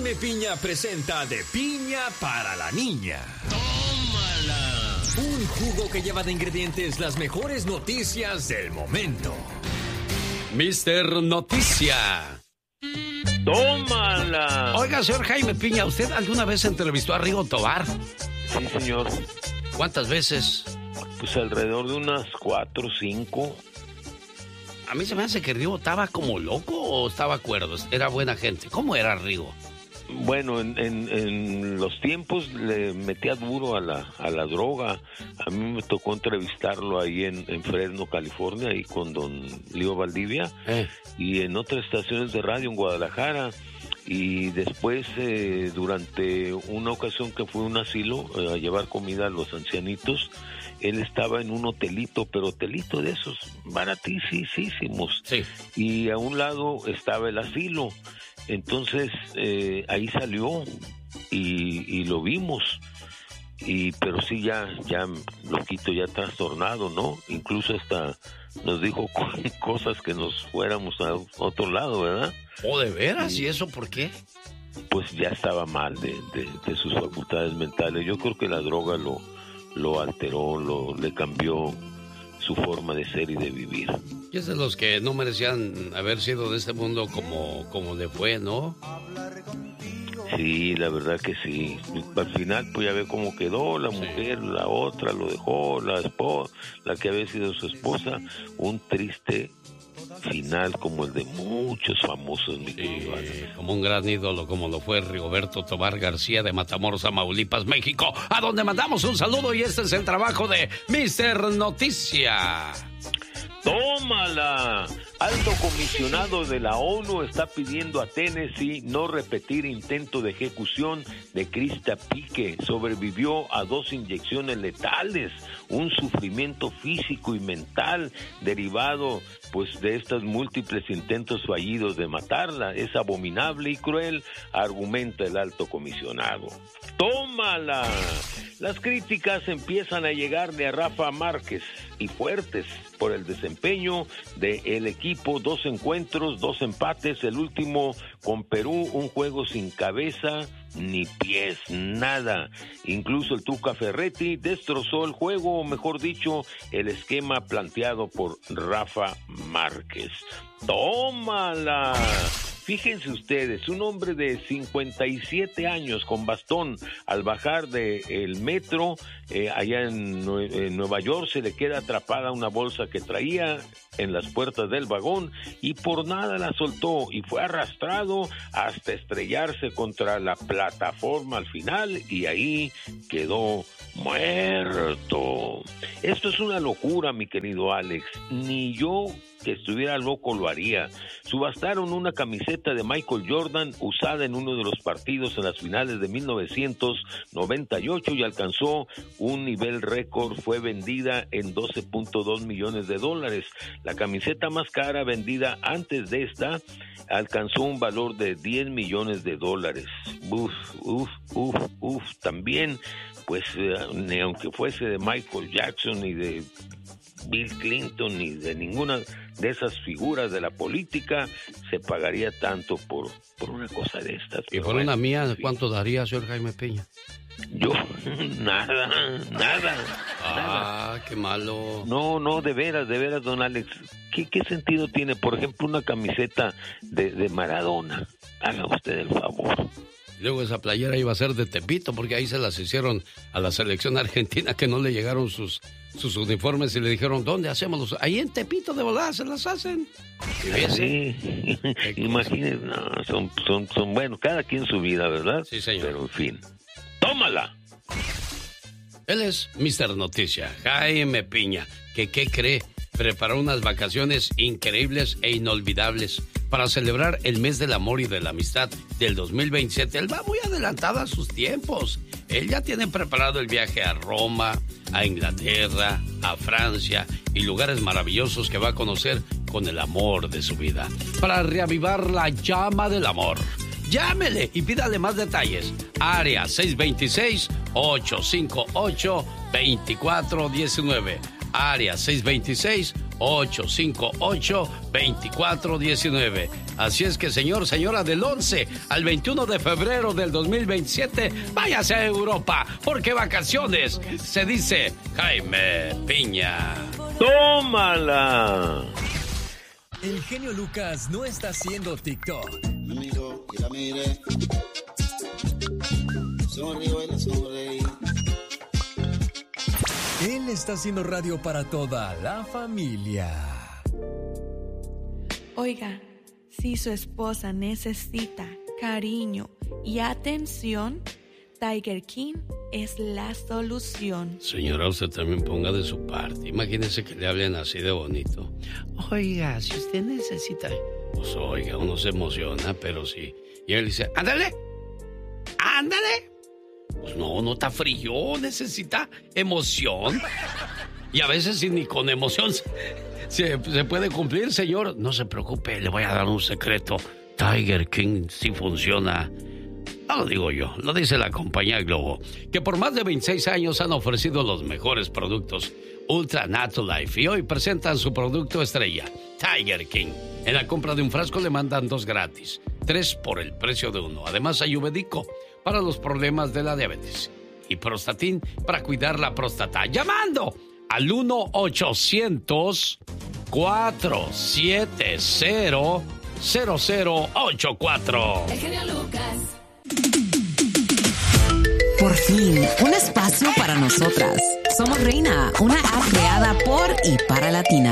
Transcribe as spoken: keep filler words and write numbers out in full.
Jaime Piña presenta De Piña para la Niña. ¡Tómala! Un jugo que lleva de ingredientes las mejores noticias del momento. Mister Noticia. ¡Tómala! Oiga, señor Jaime Piña, ¿usted alguna vez entrevistó a Rigo Tobar? Sí, señor. ¿Cuántas veces? Pues alrededor de unas cuatro o cinco. A mí se me hace que Rigo estaba como loco o estaba cuerdo. Era buena gente. ¿Cómo era Rigo? Bueno, en, en, en los tiempos le metía duro a la, a la droga. A mí me tocó entrevistarlo ahí en, en Fresno, California, ahí con don Leo Valdivia, eh. y en otras estaciones de radio en Guadalajara. Y después, eh, durante una ocasión que fue a un asilo eh, a llevar comida a los ancianitos, él estaba en un hotelito, pero hotelito de esos baratísimos. Sí. Y a un lado estaba el asilo. Entonces, eh, ahí salió y, y lo vimos. Y pero sí, ya, ya loquito, ya trastornado, ¿no? Incluso hasta nos dijo cosas que nos fuéramos a otro lado, ¿verdad? ¿Oh, de veras? ¿Y eso por qué? Pues ya estaba mal de, de, de sus facultades mentales. Yo creo que la droga lo, lo alteró, lo, le cambió su forma de ser y de vivir. Y es de los que no merecían haber sido de este mundo como, como le fue, ¿no? Sí, la verdad que sí. Al final, pues ya ve cómo quedó la mujer, sí. La otra lo dejó, la esposa, la que había sido su esposa. Un triste final como el de muchos famosos, mi querido sí, como un gran ídolo, como lo fue Rigoberto Tobar García de Matamoros, Tamaulipas, México, a donde mandamos un saludo, y este es el trabajo de Mister Noticia. ¡Tómala! Alto comisionado de la ONU está pidiendo a Tennessee no repetir intento de ejecución de Krista Pique. Sobrevivió a dos inyecciones letales, un sufrimiento físico y mental derivado pues de estos múltiples intentos fallidos de matarla. Es abominable y cruel, argumenta el alto comisionado. ¡Tómala! Las críticas empiezan a llegarle a Rafa Márquez, y fuertes, por el desempeño del equipo. Dos encuentros, dos empates, el último con Perú, un juego sin cabeza ni pies, nada. Incluso el Tuca Ferretti destrozó el juego, o mejor dicho, el esquema planteado por Rafa Márquez. ¡Tómala! Fíjense ustedes, un hombre de cincuenta y siete años con bastón, al bajar del metro eh, allá en, Nue- en Nueva York, se le queda atrapada una bolsa que traía en las puertas del vagón y por nada la soltó y fue arrastrado hasta estrellarse contra la plataforma al final, y ahí quedó muerto. Esto es una locura, mi querido Alex. Ni yo, que estuviera loco, lo haría. Subastaron una camiseta de Michael Jordan usada en uno de los partidos en las finales de mil novecientos noventa y ocho y alcanzó un nivel récord. Fue vendida en doce punto dos millones de dólares. La camiseta más cara vendida antes de esta alcanzó un valor de diez millones de dólares. Uf, uf, uf, uf. También, pues, eh, ni aunque fuese de Michael Jackson ni de Bill Clinton ni de ninguna de esas figuras de la política se pagaría tanto por, por una cosa de estas. Y por bueno, una mía, ¿cuánto daría, señor Jaime Peña? Yo, nada, nada. Ah, nada. Qué malo. No, no, de veras, de veras, don Alex. ¿Qué, qué sentido tiene, por ejemplo, una camiseta de, de Maradona? Haga usted el favor. Luego esa playera iba a ser de Tepito, porque ahí se las hicieron a la selección argentina, que no le llegaron sus, sus uniformes y le dijeron, ¿dónde hacemos? Ahí en Tepito de volada se las hacen. Sí, imagínense, no, son, son, son, bueno, cada quien su vida, ¿verdad? Sí, señor. Pero en fin, tómala. Él es Mister Noticia, Jaime Piña, que ¿qué cree? Preparó unas vacaciones increíbles e inolvidables para celebrar el mes del amor y de la amistad del dos mil veintisiete. Él va muy adelantado a sus tiempos. Él ya tiene preparado el viaje a Roma, a Inglaterra, a Francia y lugares maravillosos que va a conocer con el amor de su vida, para reavivar la llama del amor. Llámele y pídale más detalles. Área seis dos seis, ocho cinco ocho, dos cuatro uno nueve. Área seis dos seis, ocho cinco ocho, dos cuatro uno nueve. Así es que, señor, señora, del once al veintiuno de febrero del dos mil veintisiete, váyase a Europa, porque vacaciones se dice Jaime Piña. ¡Tómala! El genio Lucas no está haciendo TikTok. Amigo, y la mire. Sonrío y la sonreí. Él está haciendo radio para toda la familia. Oiga, si su esposa necesita cariño y atención, Tiger King es la solución. Señora, usted también ponga de su parte. Imagínese que le hablen así de bonito. Oiga, si usted necesita... Pues oiga, uno se emociona, pero sí. Y él dice, ándale, ándale. Pues no, no está frío, necesita emoción. Y a veces ni con emoción se, se puede cumplir, señor. No se preocupe, le voy a dar un secreto. Tiger King sí funciona. No lo digo yo, lo dice la compañía Globo, que por más de veintiséis años han ofrecido los mejores productos Ultra Natural Life y hoy presentan su producto estrella, Tiger King. En la compra de un frasco le mandan dos gratis, tres por el precio de uno. Además hay Uvedico para los problemas de la diabetes y Prostatin para cuidar la próstata. Llamando al uno ochocientos, cuatro siete cero, cero cero ocho cuatro. El genio Lucas. Por fin, un espacio para nosotras. Somos Reina, una app creada por y para latinas.